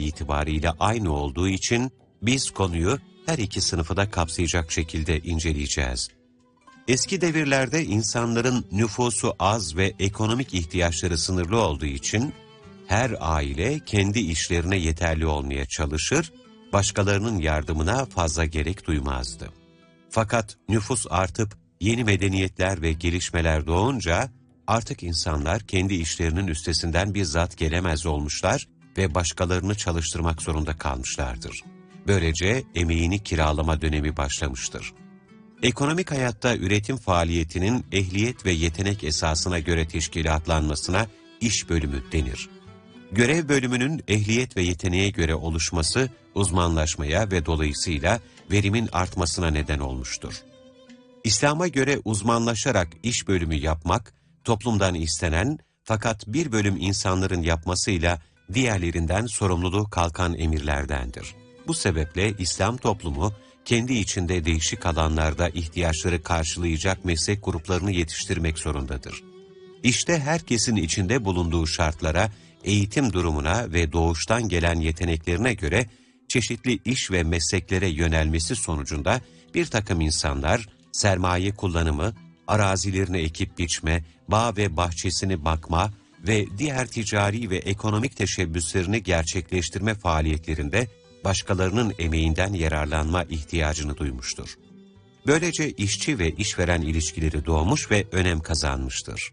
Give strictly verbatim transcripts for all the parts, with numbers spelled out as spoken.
itibariyle aynı olduğu için biz konuyu her iki sınıfı da kapsayacak şekilde inceleyeceğiz. Eski devirlerde insanların nüfusu az ve ekonomik ihtiyaçları sınırlı olduğu için her aile kendi işlerine yeterli olmaya çalışır, başkalarının yardımına fazla gerek duymazdı. Fakat nüfus artıp yeni medeniyetler ve gelişmeler doğunca artık insanlar kendi işlerinin üstesinden bizzat gelemez olmuşlar ve başkalarını çalıştırmak zorunda kalmışlardır. Böylece emeğini kiralama dönemi başlamıştır. Ekonomik hayatta üretim faaliyetinin ehliyet ve yetenek esasına göre teşkilatlanmasına iş bölümü denir. Görev bölümünün ehliyet ve yeteneğe göre oluşması uzmanlaşmaya ve dolayısıyla verimin artmasına neden olmuştur. İslam'a göre uzmanlaşarak iş bölümü yapmak, toplumdan istenen fakat bir bölüm insanların yapmasıyla diğerlerinden sorumluluğu kalkan emirlerdendir. Bu sebeple İslam toplumu, kendi içinde değişik alanlarda ihtiyaçları karşılayacak meslek gruplarını yetiştirmek zorundadır. İşte herkesin içinde bulunduğu şartlara, eğitim durumuna ve doğuştan gelen yeteneklerine göre çeşitli iş ve mesleklere yönelmesi sonucunda bir takım insanlar sermaye kullanımı, arazilerini ekip biçme, bağ ve bahçesini bakma ve diğer ticari ve ekonomik teşebbüslerini gerçekleştirme faaliyetlerinde başkalarının emeğinden yararlanma ihtiyacını duymuştur. Böylece işçi ve işveren ilişkileri doğmuş ve önem kazanmıştır.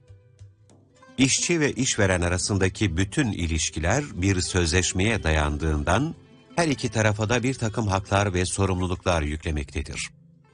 İşçi ve işveren arasındaki bütün ilişkiler bir sözleşmeye dayandığından her iki tarafa da bir takım haklar ve sorumluluklar yüklemektedir.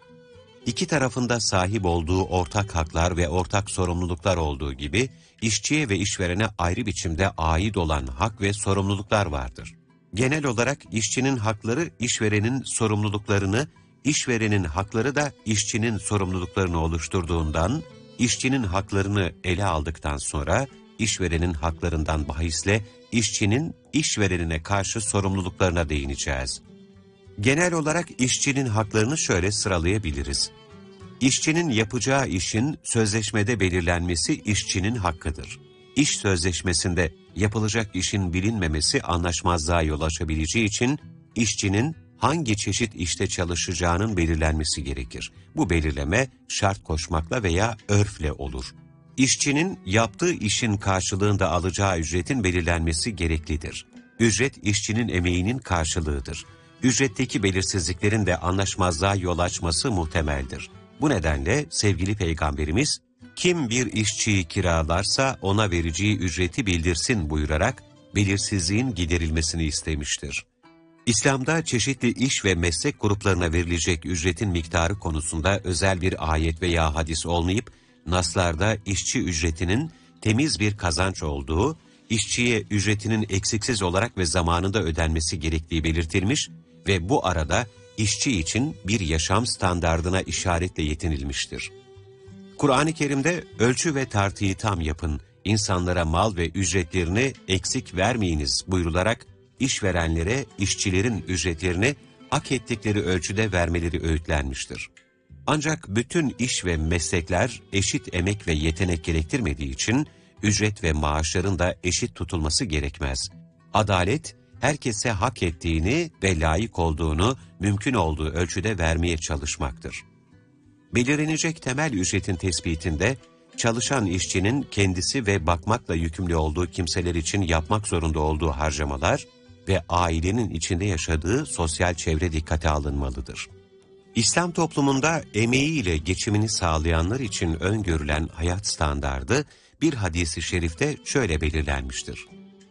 İki tarafında sahip olduğu ortak haklar ve ortak sorumluluklar olduğu gibi işçiye ve işverene ayrı biçimde ait olan hak ve sorumluluklar vardır. Genel olarak işçinin hakları işverenin sorumluluklarını, işverenin hakları da işçinin sorumluluklarını oluşturduğundan, işçinin haklarını ele aldıktan sonra işverenin haklarından bahisle işçinin işverenine karşı sorumluluklarına değineceğiz. Genel olarak işçinin haklarını şöyle sıralayabiliriz. İşçinin yapacağı işin sözleşmede belirlenmesi işçinin hakkıdır. İş sözleşmesinde yapılacak işin bilinmemesi anlaşmazlığa yol açabileceği için işçinin hangi çeşit işte çalışacağının belirlenmesi gerekir. Bu belirleme şart koşmakla veya örfle olur. İşçinin yaptığı işin karşılığında alacağı ücretin belirlenmesi gereklidir. Ücret işçinin emeğinin karşılığıdır. Ücretteki belirsizliklerin de anlaşmazlığa yol açması muhtemeldir. Bu nedenle sevgili Peygamberimiz, kim bir işçiyi kiralarsa ona vereceği ücreti bildirsin buyurarak belirsizliğin giderilmesini istemiştir. İslam'da çeşitli iş ve meslek gruplarına verilecek ücretin miktarı konusunda özel bir ayet veya hadis olmayıp, naslarda işçi ücretinin temiz bir kazanç olduğu, işçiye ücretinin eksiksiz olarak ve zamanında ödenmesi gerektiği belirtilmiş ve bu arada işçi için bir yaşam standardına işaretle yetinilmiştir. Kur'an-ı Kerim'de ölçü ve tartıyı tam yapın, insanlara mal ve ücretlerini eksik vermeyiniz buyrularak işverenlere işçilerin ücretlerini hak ettikleri ölçüde vermeleri öğütlenmiştir. Ancak bütün iş ve meslekler eşit emek ve yetenek gerektirmediği için ücret ve maaşların da eşit tutulması gerekmez. Adalet, herkese hak ettiğini ve layık olduğunu mümkün olduğu ölçüde vermeye çalışmaktır. Belirlenecek temel ücretin tespitinde, çalışan işçinin kendisi ve bakmakla yükümlü olduğu kimseler için yapmak zorunda olduğu harcamalar ve ailenin içinde yaşadığı sosyal çevre dikkate alınmalıdır. İslam toplumunda emeğiyle geçimini sağlayanlar için öngörülen hayat standardı bir hadis-i şerifte şöyle belirlenmiştir.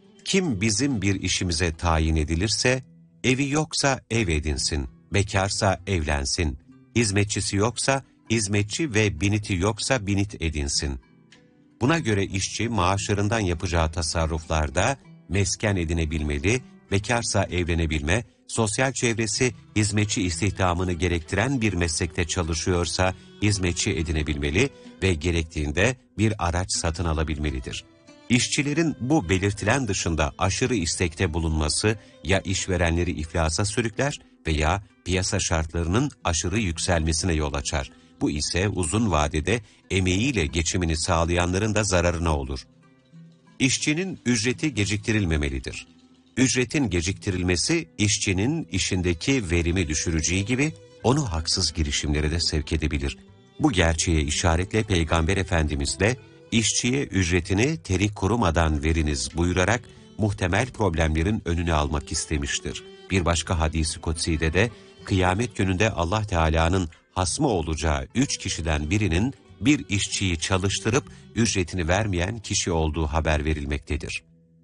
Kim bizim bir işimize tayin edilirse, evi yoksa ev edinsin, bekarsa evlensin, hizmetçisi yoksa hizmetçi ve biniti yoksa binit edinsin. Buna göre işçi maaşlarından yapacağı tasarruflarda mesken edinebilmeli, bekarsa evlenebilme, sosyal çevresi hizmetçi istihdamını gerektiren bir meslekte çalışıyorsa hizmetçi edinebilmeli ve gerektiğinde bir araç satın alabilmelidir. İşçilerin bu belirtilen dışında aşırı istekte bulunması ya işverenleri iflasa sürükler veya piyasa şartlarının aşırı yükselmesine yol açar. Bu ise uzun vadede emeğiyle geçimini sağlayanların da zararına olur. İşçinin ücreti geciktirilmemelidir. Ücretin geciktirilmesi işçinin işindeki verimi düşüreceği gibi onu haksız girişimlere de sevk edebilir. Bu gerçeğe işaretle Peygamber Efendimiz de işçiye ücretini teri kurumadan veriniz buyurarak muhtemel problemlerin önünü almak istemiştir. Bir başka hadis-i kutsi'de de kıyamet gününde Allah Teala'nın hasmı olacağı üç kişiden birinin bir işçiyi çalıştırıp ücretini vermeyen kişi olduğu haber verilmektedir.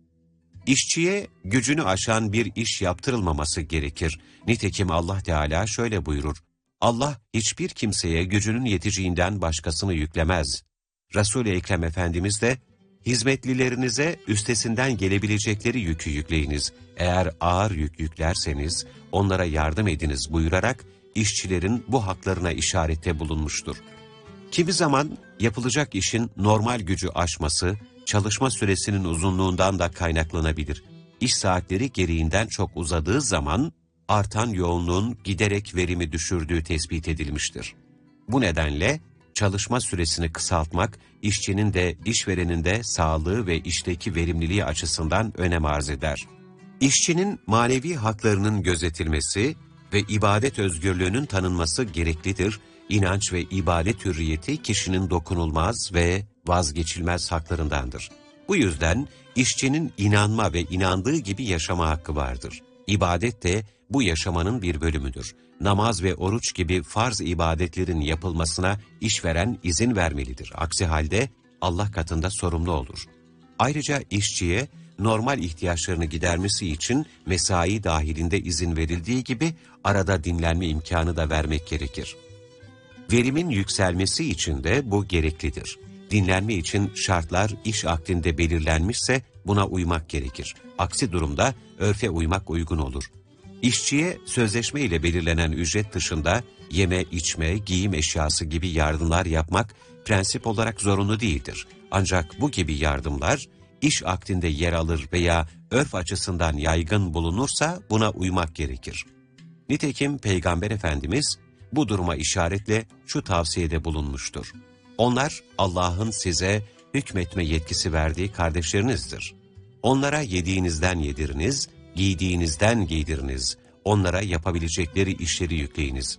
İşçiye gücünü aşan bir iş yaptırılmaması gerekir. Nitekim Allah Teala şöyle buyurur: Allah hiçbir kimseye gücünün yeteceğinden başkasını yüklemez. Resul-i Ekrem Efendimiz de hizmetlilerinize üstesinden gelebilecekleri yükü yükleyiniz. Eğer ağır yük yüklerseniz onlara yardım ediniz buyurarak işçilerin bu haklarına işarette bulunmuştur. Kimi zaman yapılacak işin normal gücü aşması, çalışma süresinin uzunluğundan da kaynaklanabilir. İş saatleri gereğinden çok uzadığı zaman artan yoğunluğun giderek verimi düşürdüğü tespit edilmiştir. Bu nedenle çalışma süresini kısaltmak, işçinin de işverenin de sağlığı ve işteki verimliliği açısından önem arz eder. İşçinin manevi haklarının gözetilmesi ve ibadet özgürlüğünün tanınması gereklidir. İnanç ve ibadet hürriyeti kişinin dokunulmaz ve vazgeçilmez haklarındandır. Bu yüzden işçinin inanma ve inandığı gibi yaşama hakkı vardır. İbadet de bu yaşamanın bir bölümüdür. Namaz ve oruç gibi farz ibadetlerin yapılmasına işveren izin vermelidir. Aksi halde Allah katında sorumlu olur. Ayrıca işçiye normal ihtiyaçlarını gidermesi için mesai dahilinde izin verildiği gibi arada dinlenme imkanı da vermek gerekir. Verimin yükselmesi için de bu gereklidir. Dinlenme için şartlar iş akdinde belirlenmişse buna uymak gerekir. Aksi durumda örfe uymak uygun olur. İşçiye sözleşme ile belirlenen ücret dışında yeme, içme, giyim eşyası gibi yardımlar yapmak prensip olarak zorunlu değildir. Ancak bu gibi yardımlar iş akdinde yer alır veya örf açısından yaygın bulunursa buna uymak gerekir. Nitekim Peygamber Efendimiz bu duruma işaretle şu tavsiyede bulunmuştur: Onlar Allah'ın size hükmetme yetkisi verdiği kardeşlerinizdir. Onlara yediğinizden yediriniz, giydiğinizden giydiriniz, onlara yapabilecekleri işleri yükleyiniz.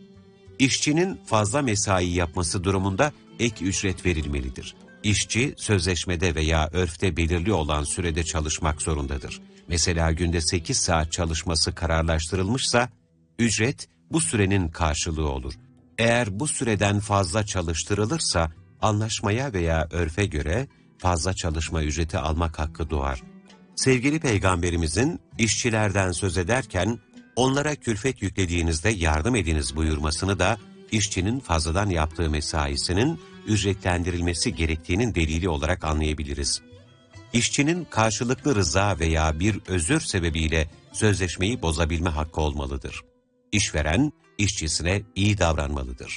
İşçinin fazla mesai yapması durumunda ek ücret verilmelidir. İşçi sözleşmede veya örfte belirli olan sürede çalışmak zorundadır. Mesela günde sekiz saat çalışması kararlaştırılmışsa ücret bu sürenin karşılığı olur. Eğer bu süreden fazla çalıştırılırsa anlaşmaya veya örfe göre fazla çalışma ücreti almak hakkı doğar. Sevgili Peygamberimizin işçilerden söz ederken onlara külfet yüklediğinizde yardım ediniz buyurmasını da işçinin fazladan yaptığı mesaisinin ücretlendirilmesi gerektiğinin delili olarak anlayabiliriz. İşçinin karşılıklı rıza veya bir özür sebebiyle sözleşmeyi bozabilme hakkı olmalıdır. İşveren işçisine iyi davranmalıdır.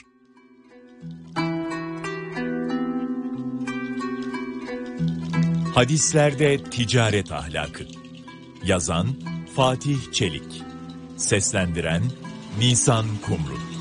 Hadislerde ticaret ahlakı. Yazan Fatih Çelik. Seslendiren Nisan Kumru.